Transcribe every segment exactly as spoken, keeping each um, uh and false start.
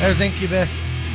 There's Incubus.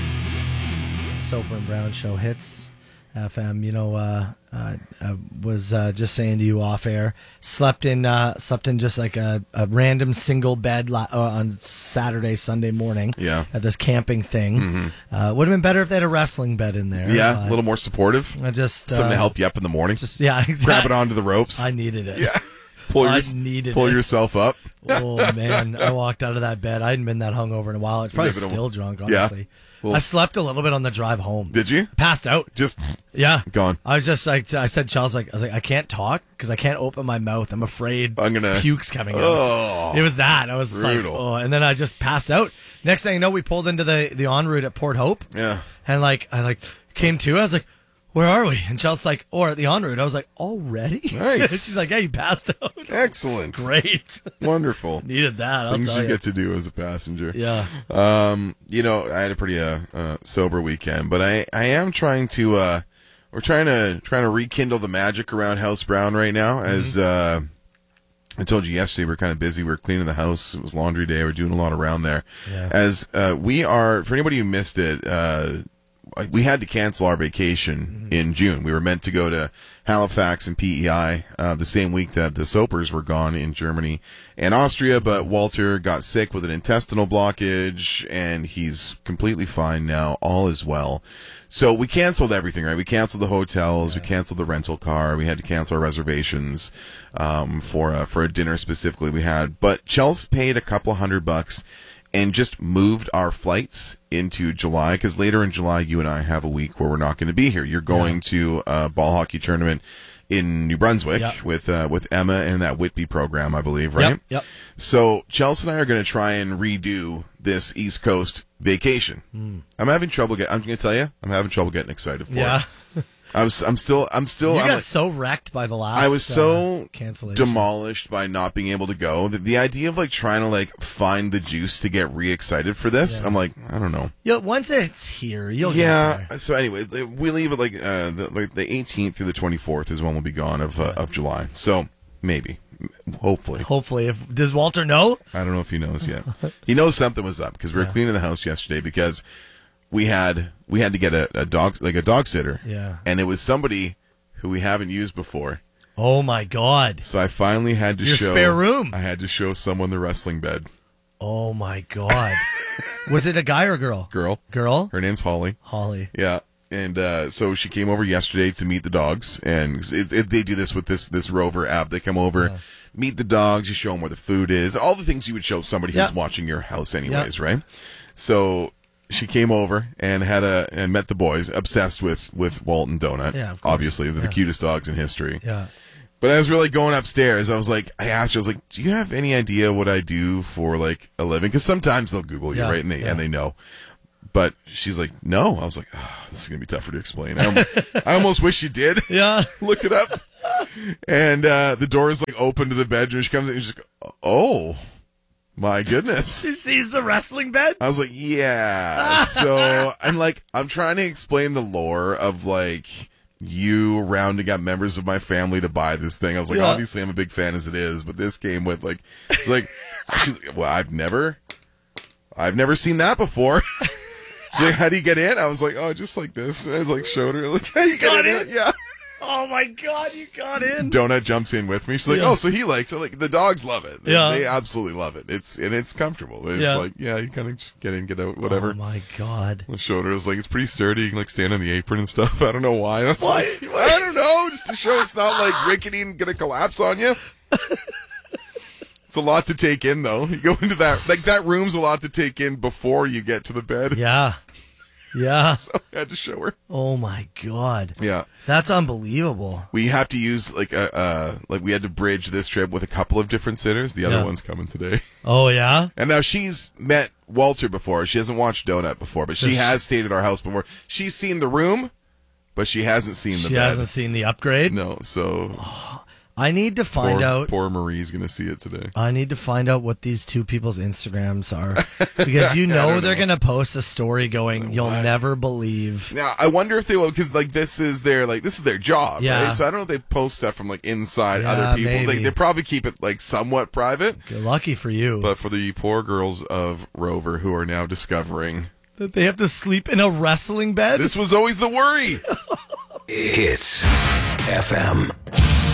It's a Soper and Brown show. Hits F M. You know, uh, uh, I was uh, just saying to you off air. Slept in, uh, slept in just like a, a random single bed la- uh, on Saturday, Sunday morning. Yeah. At this camping thing. Mm-hmm. Uh, would have been better if they had a wrestling bed in there. Yeah, a little more supportive. I just something uh, to help you up in the morning. Just yeah, exactly. Grab it onto the ropes. I needed it. Yeah. Pull, your, I needed pull it. yourself up. Oh, man. I walked out of that bed. I hadn't been that hungover in a while. I was probably still drunk, honestly. Yeah. Well, I slept a little bit on the drive home. Did you? Passed out. Just yeah. gone. I was just like, I said, Charles, like, I was like, I can't talk because I can't open my mouth. I'm afraid I'm gonna, puke's coming out. Oh, it was that. I was brutal. like, oh, and then I just passed out. Next thing you know, we pulled into the, the en route at Port Hope. Yeah. And like, I like came to, I was like, where are we? And Chelsea's like, or at the en route. I was like, already? Nice. She's like, yeah, you passed out. Excellent. Great. Wonderful. Needed that. I'll Things tell you you get to do as a passenger. Yeah. Um, you know, I had a pretty uh, uh, sober weekend, but I, I am trying to uh, we're trying to trying to rekindle the magic around House Brown right now. As uh, I told you yesterday, we we're kind of busy. We we're cleaning the house. It was laundry day. We're doing a lot around there. Yeah. As uh, we are, for anybody who missed it, uh, we had to cancel our vacation mm-hmm. in June. We were meant to go to Halifax and P E I uh, the same week that the Sopers were gone in Germany and Austria, but Walter got sick with an intestinal blockage, and he's completely fine now. All is well. So we canceled everything, right? We canceled the hotels, yeah. we canceled the rental car, we had to cancel our reservations um, for, a, for a dinner specifically we had. But Chelsea paid a couple hundred bucks and just moved our flights into July, because later in July, you and I have a week where we're not going to be here. You're going yeah. to a ball hockey tournament in New Brunswick yep. with uh, with Emma and that Whitby program, I believe, right? Yep. yep. So Chelsea and I are going to try and redo this East Coast vacation. Mm. I'm having trouble getting. I'm going to tell you, I'm having trouble getting excited for yeah. it. I was. I'm still. I'm still. You I'm got like, so wrecked by the last. I was so uh, cancellation. demolished by not being able to go. The, the idea of like trying to like find the juice to get re-excited for this. Yeah. I'm like, I don't know. Yeah, once it's here, you'll yeah. get there. So anyway, we leave it like uh, the, like the eighteenth through the twenty-fourth is when we'll be gone of uh, yeah. of July. So maybe, hopefully, hopefully. If does Walter know? I don't know if he knows yet. He knows something was up because we were yeah. cleaning the house yesterday because we had we had to get a, a dog like a dog sitter. Yeah, and it was somebody who we haven't used before. Oh my God! So I finally had to Your show spare room. I had to show someone the wrestling bed. Oh my God! Was it a guy or a girl? Girl. Girl. Her name's Holly. Holly. Yeah, and uh, so she came over yesterday to meet the dogs, and it, it, they do this with this this Rover app. They come over, yeah. meet the dogs, you show them where the food is, all the things you would show somebody yep. who's watching your house, anyways, yep. right? So. She came over and had a and met the boys, obsessed with, with Walt and Donut. Yeah, of course. Obviously, they're yeah. the cutest dogs in history. Yeah. But I was really going upstairs. I was like, I asked her, I was like, do you have any idea what I do for like a living? Because sometimes they'll Google you, yeah, right? And they yeah. and they know. But she's like, no. I was like, oh, this is gonna be tougher to explain. I almost, I almost wish you did. Yeah. Look it up. And uh, the door is like open to the bedroom. She comes in and she's like, oh. My goodness. She sees the wrestling bed? I was like, yeah. So, I'm like, I'm trying to explain the lore of, like, you rounding up members of my family to buy this thing. I was like, yeah. obviously, I'm a big fan as it is, but this came with, like, she's like, she's like, well, I've never, I've never seen that before. She's like, how do you get in? I was like, oh, just like this. And I was like, showed her, like, how do you get got in? in? Yeah. Oh my God, you got in. Donut jumps in with me. She's like, yeah. oh, so he likes it. Like, the dogs love it. Yeah. They absolutely love it. It's, and it's comfortable. It's yeah. like, yeah, you kind of just get in, get out, whatever. Oh my God. I showed her. It was like, it's pretty sturdy. You can like stand on the apron and stuff. I don't know why. That's why? Like, I don't know. Just to show it's not like rickety and gonna collapse on you. It's a lot to take in though. You go into that, like that room's a lot to take in before you get to the bed. Yeah. Yeah. So I had to show her. Oh my God. Yeah. That's unbelievable. We have to use like a uh like we had to bridge this trip with a couple of different sitters. The other yeah. one's coming today. Oh yeah? And now she's met Walter before. She hasn't watched Donut before, but she has stayed at our house before. She's seen the room, but she hasn't seen the she bed. She hasn't seen the upgrade? No, so oh, I need to find poor, out. Poor Marie's going to see it today. I need to find out what these two people's Instagrams are. Because you know they're going to post a story going, you'll what? never believe. Now, I wonder if they will, because like this is their like this is their job, yeah. right? So I don't know if they post stuff from like inside yeah, other people. maybe. They, they probably keep it like somewhat private. Good lucky for you. But for the poor girls of Rover who are now discovering That they have to sleep in a wrestling bed? This was always the worry. Hits F M.